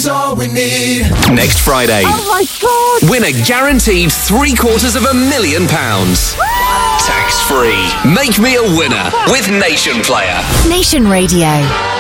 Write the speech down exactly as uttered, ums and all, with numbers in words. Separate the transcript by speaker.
Speaker 1: is all we need.
Speaker 2: Next Friday.
Speaker 3: Oh my God!
Speaker 2: Win a guaranteed three quarters of a million pounds. Tax free. Make me a winner with Nation Player.
Speaker 4: Nation Radio.